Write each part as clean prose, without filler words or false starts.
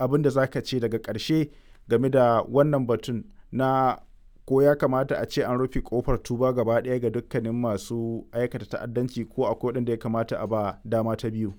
abin da za ka ce daga ƙarshe game da wannan batun na ko ya kamata a ce an rufe kofar tuba gaba ɗaya ga dukkanin masu aikata ta'addanci ko akwai waɗanda ya kamata a ba dama ta biyu.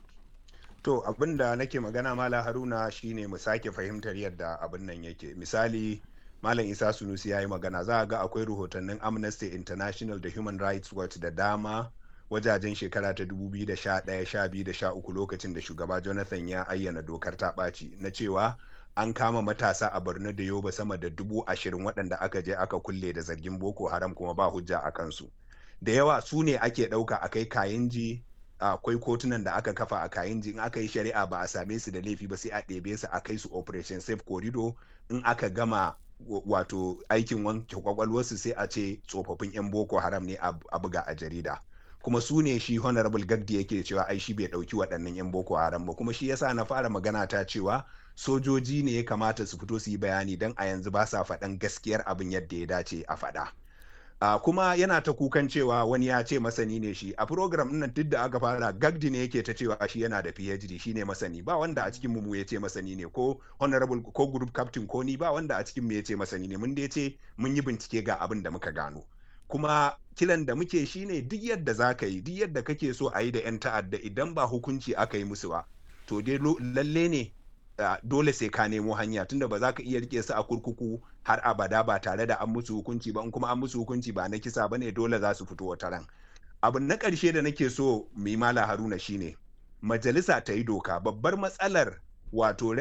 To abin da nake magana Malam Haruna shine mu sake fahimtar yadda abin nan yake. Misali Malam Isa Sunusi ya yi magana, za a ga akwai rahotannin Amnesty International da Human Rights Watch da dama wajajen shekara ta 2011, 12 da 13 lokacin da shugaba Jonathan ya ayyana dokar ta ɓaci na cewa an kama matasa a Borno da Yobe sama da 20,000 waɗanda aka je aka kulle da zargin Boko Haram kuma ba hujja a kansu. Da yawa su ne ake ɗauka a kai Kayinji, akwai kotunan da aka kafa a Kayinji, in aka yi shari'a ba a same su da laifi ba sai a ɗebe su a kai su Operation Safe Corridor, in aka gama wato aikin wanke kwakwalwarsu sai a ce tsofaffin 'yan Boko Haram ne a buga a jarida. Kuma su ne shi Honorable Gagdi yake cewa ai shi bai ɗauki waɗannan 'yan Boko Haram ba, kuma shi yasa na fara magana ta cewa sojoji ne ya kamata su fito su yi bayani don a yanzu ba sa faɗan gaskiyar abin yadda ya dace a faɗa. Kuma yana ta kukan cewa wani ya ce masani ne shi a program nan duk da aka fara Gagdi ne yake ta cewa shi yana da PhD shi ne masani, ba wanda a cikin mu ya ce masani ne, ko honorable ko group captain ko ni ba wanda a cikin mu ya ce masani ne, mun dai ce mun yi bincike ga abin da muka gano. Kuma kiran da muke shine duk yadda za ka yi, duk yadda kake so a yi da 'yan ta'adda, idan ba hukunci aka yi musu ba to dai lalle ne dole sai ka nemo hanya, tunda ba za ka iya rike su a kurkuku har abada ba tare da an musu hukunci ba, in kuma an musu hukunci ba na kisa ba ne dole za su fito wata ran. Abin na ƙarshe da nake so mu yi Malam Haruna shine majalisa ta yi doka. Babbar matsalar wato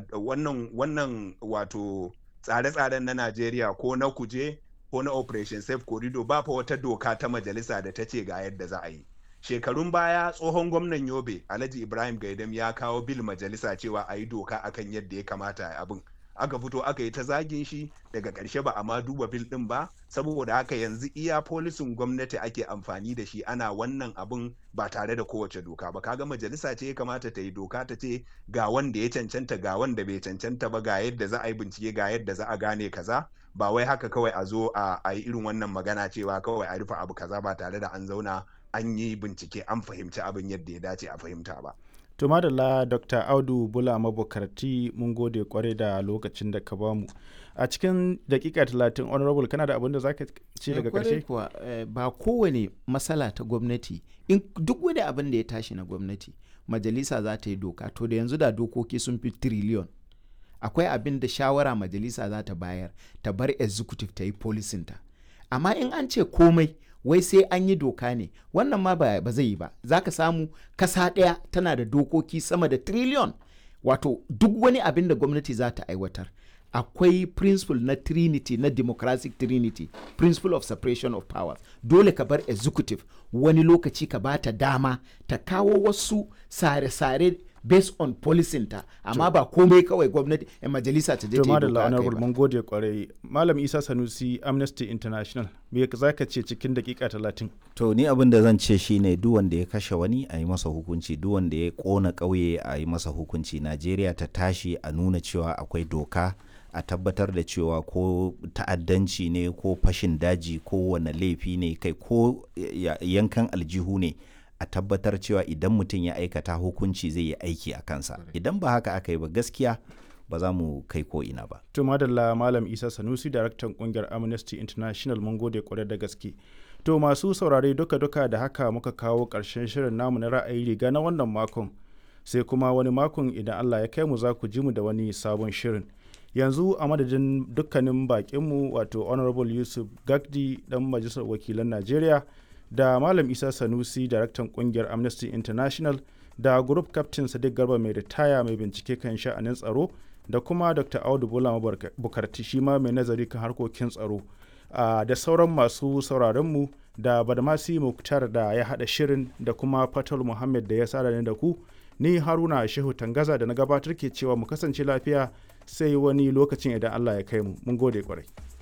wannan wato tsare-tsaren na Najeriya ko na kuje ko na Operation Safe Corridor ba fa wata doka ta majalisa da ta ce ga yadda za a yi. Shekarun baya tsohon gwamnan Yobe Alhaji Ibrahim Gaidam ya kawo bil majalisa cewa a yi doka akan yadda ya kamata a abin. Aka fito aka yi ta zagin shi, daga ƙarshe ba a ma duba bil ɗin ba, saboda haka yanzu iya polisin gwamnati ake amfani da shi ana wannan abin ba tare da kowace doka ba. Kaga majalisa ce ya kamata ta yi doka ta ce ga wanda ya cancanta ga wanda bai cancanta ba, ga yadda za a yi bincike, ga yadda za a gane kaza, ba wai haka kawai a zo a yi irin wannan magana cewa kawai a rufe abu kaza ba tare da an zauna an yi bincike an fahimci abin yadda ya dace a fahimta ba. To madalla Dr. Audu Bula Mabukarti, mun gode kwarai da lokacin da ka bamu. A cikin dakika 30 honorable kana da abin da zaka ce daga karshe? Kuwa ba kowane matsala ta gwamnati, in duk wani abin da ya tashi na gwamnati majalisa za ta yi doka, to da yanzu da dokoki sun fi trillion. Akwai abin da shawara majalisa za ta bayar, ta bar executive ta yi policinta. Amma in an ce komai wai sai an yi doka ne, wannan ma ba zai yi ba. Za ka samu kasa ɗaya tana da dokoki sama da trillion. Wato duk wani abin da gwamnati za ta aiwatar, akwai principle na trinity, na democratic trinity, principle of separation of powers. Dole ka bar executive wani lokaci ka ba ta dama ta kawo wasu sare-sare based on policinta, amma ba komai kawai gwamnati majalisa ta je ta yi doka kai ba. Mun gode kwarai. Malam Isa Sanusi, Amnesty International, me za ka ce cikin dakika 30? To ni abin da zan ce shine duk wanda ya kashe wani a yi masa hukunci, duk wanda ya kona ƙauye a yi masa hukunci. Najeriya ta tashi a nuna cewa akwai doka, a tabbatar da cewa ko ta'addanci ne ko fashin daji ko wane laifi ne kai ko yankan aljihu ne, a tabbatar cewa idan mutum ya aikata hukunci zai yi aiki a kansa. Idan ba haka aka yi ba gaskiya ba za mu kai ko ina ba. To madalla Malam Isa Sanusi, daraktan kungiyar Amnesty International, mun gode kwarai da gaske. To masu saurare duka-duka da haka muka kawo ƙarshen shirin namu na ra'ayi riga na wannan makon, sai kuma wani makon idan Allah ya kai mu za ku ji mu da wani sabon shirin. Yanzu a madadin dukkanin bakinmu wato Honorable Yusuf Gagdi dan Majalisar Wakilan Najeriya, da Malam Isa Sanusi, daraktan kungiyar Amnesty International, da Group Captain Sadiq Garba mai ritaya mai bincike kan sha'anin tsaro, da kuma Dr. Audu Bola Bukarti shi ma mai nazari kan harkokin tsaro, da sauran masu sauraronmu, da Badmasi Muktar da ya haɗa shirin, da kuma Fatal Muhammad da ya sada da ku. Ni Haruna Shehu Tangaza da na gabatar ke cewa mu kasance lafiya sai wani lokacin idan Allah ya kai mu. Mun gode kwarai.